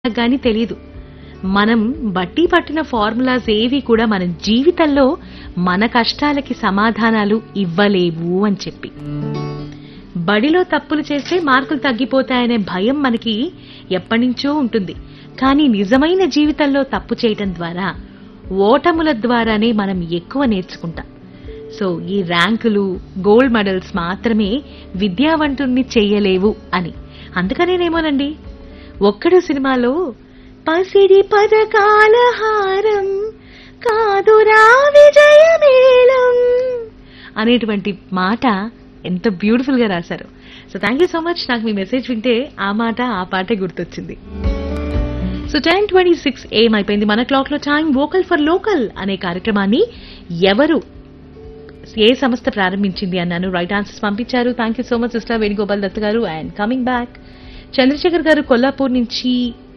గాని తెలీదు. మనం బట్టి పట్టిన ఫార్ములాస్ ఏవి కూడా మన జీవితంలో మన కష్టాలకి సమాధానాలు ఇవ్వలేవు అని చెప్పి. బడిలో తప్పులు చేస్తే మార్కులు తగ్గిపోతాయనే భయం మనకి ఎప్పటినుంచో ఉంటుంది. కానీ నిజమైన జీవితంలో తప్పు చేయటం ద్వారా, ఓటముల ద్వారానే మనం ఎక్కువ నేర్చుకుంటాం. సో ఈ ర్యాంకులు, గోల్డ్ మెడల్స్ మాత్రమే విద్యావంతుణ్ణి చెయ్యలేవు అని. అందుకనేనేమోనండి ఒక్కడు సినిమాలో పసిడి పదకాల హారం కాదురా విజయమేళం అనేటువంటి మాట ఎంత బ్యూటిఫుల్ గా రాశారు. So thank you so much. నాకు మీ మెసేజ్ వింటే ఆ మాట ఆ పాటే గుర్తొచ్చింది. సో 10:26 AM అయిపోయింది మన క్లాక్ లో. టైం వోకల్ ఫర్ లోకల్ అనే కార్యక్రమాన్ని ఎవరు, ఏ సంస్థ ప్రారంభించింది అన్నాను. రైట్ ఆన్సర్స్ పంపించారు. Thank you so much sister Venugopal Dutt గారు. అండ్ కమింగ్ బ్యాక్, చంద్రశేఖర్ గారు కొల్లాపూర్ నుంచి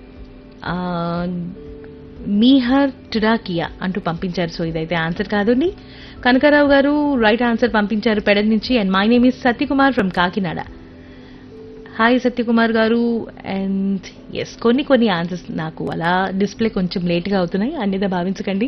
మీహర్ టుడాకియా అంటూ పంపించారు. సో ఇదైతే ఆన్సర్ కాదండి. కనకారావు గారు రైట్ ఆన్సర్ పంపించారు పెడన్ నుంచి. And my name is Satyakumar from Kakinada. Hi Satyakumar గారు. అండ్ ఎస్, కొన్ని ఆన్సర్స్ నాకు అలా డిస్ప్లే కొంచెం లేట్గా అవుతున్నాయి, అన్నిదా భావించకండి.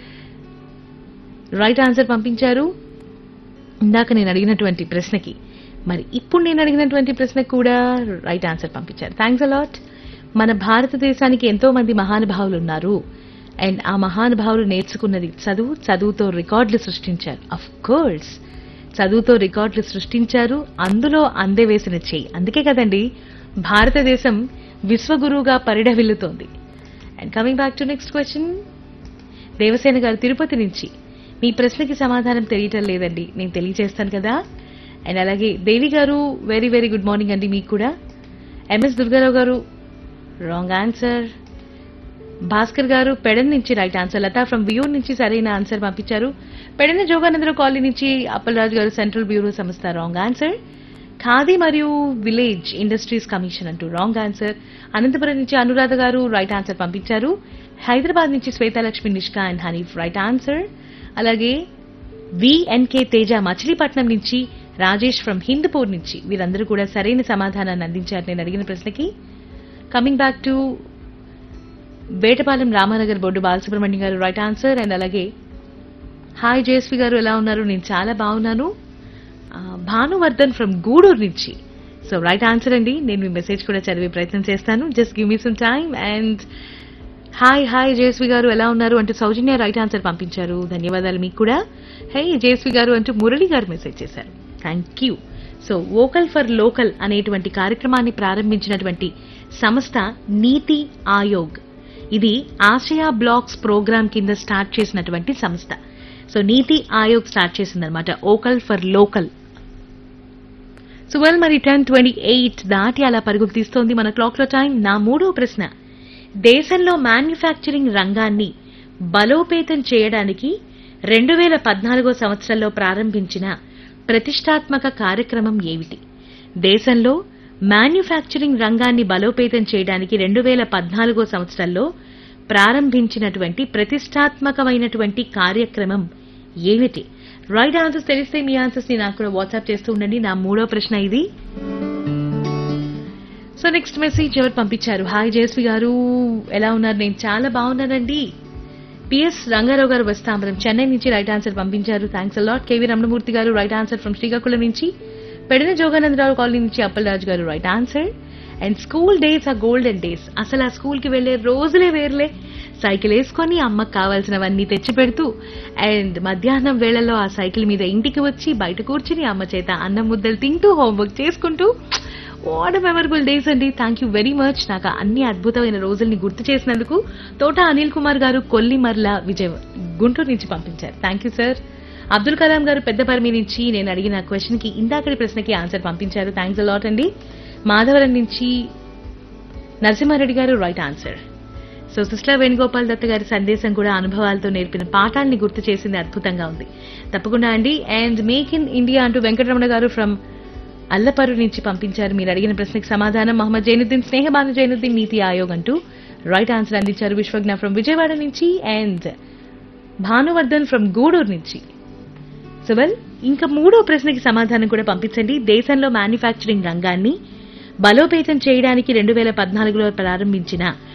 రైట్ ఆన్సర్ పంపించారు ఇందాక నేను అడిగినటువంటి ప్రశ్నకి. మరి ఇప్పుడు నేను అడిగినటువంటి ప్రశ్నకు కూడా రైట్ ఆన్సర్ పంపించారు. Thanks a lot. మన భారతదేశానికి ఎంతో మంది మహానుభావులు ఉన్నారు. అండ్ ఆ మహానుభావులు నేర్చుకున్నది చదువుతో రికార్డులు సృష్టించారు. అఫ్ కోర్స్ చదువుతో రికార్డులు సృష్టించారు, అందులో అందవేసిన చెయ్యి. అందుకే కదండి భారతదేశం విశ్వగురువుగా పరిఢవిల్లుతోంది. And coming back to next question, Devasena గారు తిరుపతి నుంచి. మీ ప్రశ్నకి సమాధానం తెలియటం లేదండి, నేను తెలియజేస్తాను కదా. అండ్ అలాగే దేవి గారు వెరీ వెరీ గుడ్ మార్నింగ్ అండి మీకు కూడా. ఎంఎస్ దుర్గారావు గారు రాంగ్ ఆన్సర్. భాస్కర్ గారు పెడన్ నుంచి right answer. Lata from viewer నుంచి సరైన ఆన్సర్ పంపించారు. పెడన జోగానందరావు కాలనీ నుంచి అప్పలరాజు గారు సెంట్రల్ బ్యూరో సంస్థ రాంగ్ ఆన్సర్. ఖాదీ మరియు విలేజ్ ఇండస్ట్రీస్ కమిషన్ అంటూ రాంగ్ ఆన్సర్. అనంతపురం నుంచి అనురాధ గారు రైట్ ఆన్సర్ పంపించారు. హైదరాబాద్ నుంచి Swetha Lakshmi Nishka and Hanif right answer. అలాగే విఎన్కే తేజ మచిలీపట్నం నుంచి, రాజేష్ ఫ్రమ్ హిందూపూర్ నుంచి, వీరందరూ కూడా సరైన సమాధానాన్ని అందించారు నేను అడిగిన ప్రశ్నకి. Coming back to Betapalem Ramanagar board Balasubrahmanyam గారు రైట్ ఆన్సర్. అండ్ అలాగే హాయ్ జయశ్రీ గారు ఎలా ఉన్నారు, నేను చాలా బాగున్నాను. భానువర్ధన్ ఫ్రమ్ గూడూరు నుంచి. సో రైట్ ఆన్సర్ అండి. నేను మీ మెసేజ్ కూడా చదివే ప్రయత్నం చేస్తాను, just give me some time. And hi Jayashree గారు ఎలా ఉన్నారు అంటూ సౌజన్య రైట్ ఆన్సర్ పంపించారు. ధన్యవాదాలు మీకు కూడా. హే జయశ్రీ గారు అంటూ మురళి గారు మెసేజ్ చేశారు. Thank you. So vocal for local అనేటువంటి కార్యక్రమాన్ని ప్రారంభించినటువంటి సంస్థ నీతి ఆయోగ్. ఇది ఆసియా బ్లాక్స్ ప్రోగ్రామ్ కింద స్టార్ట్ చేసినటువంటి సంస్థ. సో నీతి ఆయోగ్ స్టార్ట్ చేసిందనమాట వోకల్ ఫర్ లోకల్. సో మరి 10:28 దాటి అలా పరుగులు తీస్తోంది మన క్లాక్ లో. టైం నా మూడో ప్రశ్న, దేశంలో మ్యానుఫ్యాక్చరింగ్ రంగాన్ని బలోపేతం చేయడానికి 2014 సంవత్సరంలో ప్రారంభించిన ప్రతిష్టాత్మక కార్యక్రమం ఏమిటి? దేశంలో మ్యానుఫ్యాక్చరింగ్ రంగాన్ని బలోపేతం చేయడానికి 2014 సంవత్సరంలో ప్రారంభించినటువంటి ప్రతిష్టాత్మకమైనటువంటి కార్యక్రమం ఏమిటి? రైట్ ఆన్సర్స్ తెలిస్తే మీ ఆన్సర్స్ ని నాకు కూడా వాట్సాప్ చేస్తూ ఉండండి. నా మూడో ప్రశ్న ఇది. సో నెక్స్ట్ మెసేజ్ ఎవరు పంపించారు? హాయ్ జయశ్రీ గారు ఎలా ఉన్నారు, నేను చాలా బాగున్నానండి. పిఎస్ రంగారావు గారు వస్తాంబరం చెన్నై నుంచి రైట్ ఆన్సర్ పంపించారు. Thanks a lot. కేవీ రమణమూర్తి గారు రైట్ ఆన్సర్ ఫ్రమ్ శ్రీకాకుళం నుంచి. పెడన జోగానందరావు కాలనీ నుంచి అప్పలరాజు గారు right answer. And school days ఆ గోల్డెన్ డేస్. అసలు ఆ స్కూల్ కి వెళ్లే రోజులే వేర్లే. సైకిల్ వేసుకొని అమ్మకు కావాల్సినవన్నీ తెచ్చి పెడుతూ, అండ్ మధ్యాహ్నం వేళల్లో ఆ సైకిల్ మీద ఇంటికి వచ్చి బయట కూర్చుని అమ్మ చేత అన్నం ముద్దలు తింటూ హోంవర్క్ చేసుకుంటూ, వాట్ మెమరబుల్ డేస్ అండి. థ్యాంక్ యూ వెరీ మచ్ నాకు అన్ని అద్భుతమైన రోజుల్ని గుర్తు చేసినందుకు. తోట అనిల్ కుమార్ గారు కొల్లిమర్ల గుంటూరు నుంచి పంపించారు. Thank you sir. Abdul Kalam గారు పెద్దపరిమి నుంచి నేను అడిగిన క్వశ్చన్ కి ఇందాకటి ప్రశ్నకి ఆన్సర్ పంపించారు. థ్యాంక్స్ అలాట్ అండి. మాధవరం నుంచి నరసింహారెడ్డి గారు right answer. So sister Venugopal Dutt గారి సందేశం కూడా అనుభవాలతో నేర్పిన పాఠాలని గుర్తు చేసింది, అద్భుతంగా ఉంది. తప్పకుండా అండి. అండ్ మేక్ ఇన్ ఇండియా అంటూ వెంకటరమణ గారు ఫ్రమ్ అల్లపరు నుంచి పంపించారు. మీరు అడిగిన ప్రశ్నకు సమాధానం మహమ్మద్ జైనుద్దీన్, స్నేహబాను జైనుద్దీన్, నీతి ఆయోగ్ అంటూ రైట్ ఆన్సర్ అందించారు. విశ్వజ్ఞ ఫ్రమ్ విజయవాడ నుంచి. అండ్ భానువర్ధన్ ఫ్రమ్ గూడూరు నుంచి. సో ఇంకా మూడో ప్రశ్నకి సమాధానం కూడా పంపించండి. దేశంలో మ్యానుఫ్యాక్చరింగ్ రంగాన్ని బలోపేతం చేయడానికి 2014లో ప్రారంభించిన